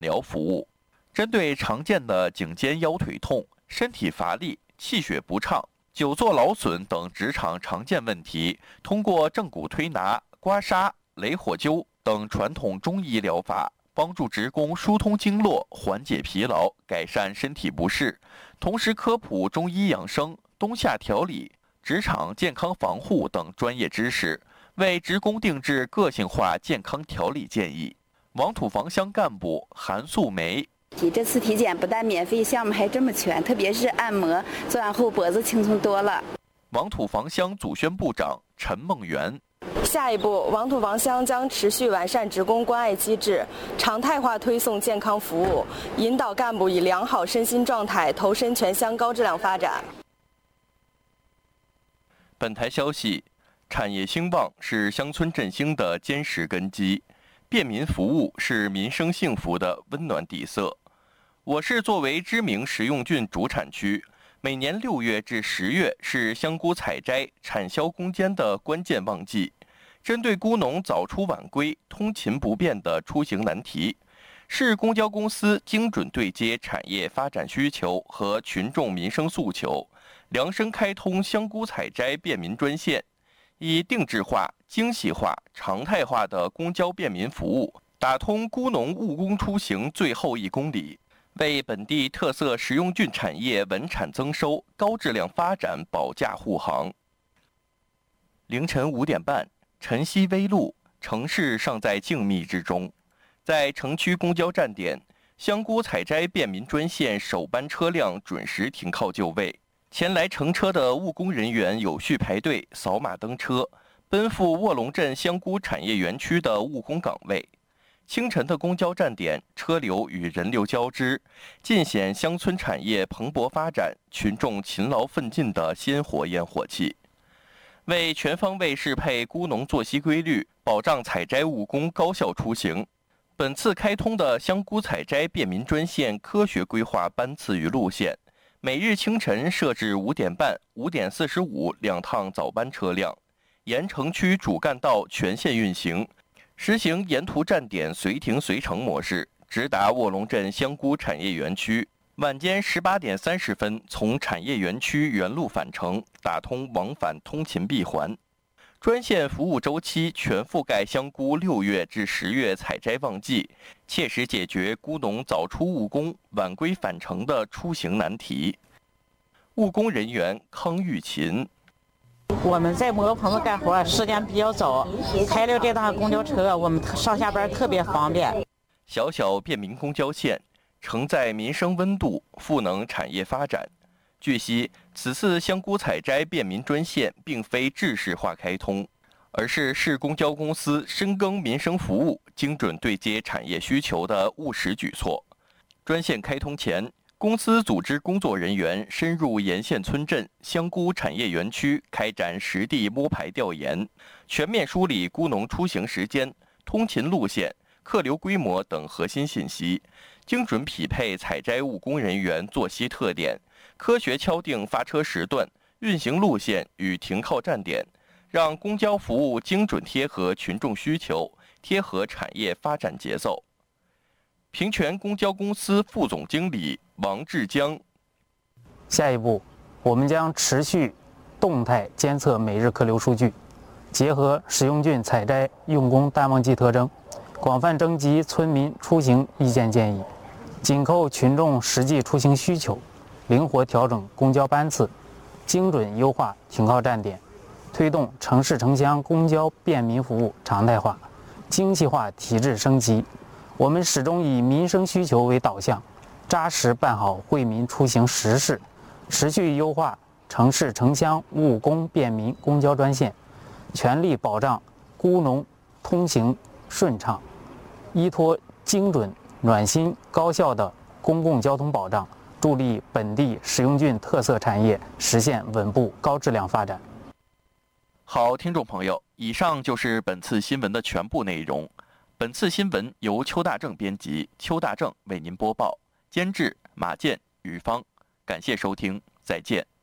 疗服务。针对常见的颈肩腰腿痛、身体乏力、气血不畅、久坐劳损等职场常见问题，通过正骨推拿、刮痧、雷火灸等传统中医疗法，帮助职工疏通经络，缓解疲劳，改善身体不适。同时科普中医养生、冬夏调理、职场健康防护等专业知识，为职工定制个性化健康调理建议。王土房乡干部韩素梅。 这次体检不但免费，项目还这么全，特别是按摩，做完后脖子轻松多了。 王土房乡组宣部长陈梦圆。 下一步，王土房乡将持续完善职工关爱机制，常态化推送健康服务，引导干部以良好身心状态投身全乡高质量发展。 本台消息，产业兴旺是乡村振兴的坚实根基，便民服务是民生幸福的温暖底色。我市作为知名食用菌主产区，每年6月至10月是香菇采摘、产销攻坚的关键旺季。针对菇农早出晚归、通勤不便的出行难题，市公交公司精准对接产业发展需求和群众民生诉求，量身开通香菇采摘便民专线，以定制化、精细化、常态化的公交便民服务，打通菇农务工出行最后1公里，为本地特色食用菌产业稳产增收、高质量发展保驾护航。凌晨5点半，晨曦微露，城市尚在静谧之中。在城区公交站点，香菇采摘便民专线首班车辆准时停靠就位，前来乘车的务工人员有序排队扫码登车，奔赴卧龙镇香菇产业园区的务工岗位。清晨的公交站点，车流与人流交织，尽显乡村产业蓬勃发展、群众勤劳奋进的鲜活烟火气。为全方位适配菇农作息规律，保障采摘务工高效出行，本次开通的香菇采摘便民专线科学规划班次与路线，每日清晨设置5点半、5点452趟早班车辆，沿城区主干道全线运行，实行沿途站点随停随乘模式，直达卧龙镇香菇产业园区。晚间18点30分从产业园区原路返程，打通往返通勤闭环。专线服务周期全覆盖香菇6月至10月采摘旺季，切实解决菇农早出务工、晚归返程的出行难题。务工人员康玉琴。 我们在磨棚子干活时间比较早，开了这趟公交车，我们上下班特别方便。 小小便民公交线，承载民生温度，赋能产业发展。据悉，此次香菇采摘便民专线并非制式化开通，而是市公交公司深耕民生服务、精准对接产业需求的务实举措。专线开通前，公司组织工作人员深入沿线村镇、香菇产业园区开展实地摸排调研，全面梳理菇农出行时间、通勤路线、客流规模等核心信息，精准匹配采摘务工人员作息特点，科学敲定发车时段、运行路线与停靠站点，让公交服务精准贴合群众需求，贴合产业发展节奏。平泉公交公司副总经理王志江。 下一步，我们将持续动态监测每日客流数据，结合食用菌采摘用工淡旺季特征，广泛征集村民出行意见建议，紧扣群众实际出行需求，灵活调整公交班次，精准优化停靠站点，推动城市城乡公交便民服务常态化、精细化体制升级。我们始终以民生需求为导向，扎实办好惠民出行实事，持续优化城市城乡务工便民公交专线，全力保障菇农通行顺畅，依托精准、暖心、高效的公共交通保障，助力本地食用菌特色产业实现稳步高质量发展。 好，听众朋友，以上就是本次新闻的全部内容。本次新闻由邱大正编辑，邱大正为您播报，监制马健、于芳。感谢收听，再见。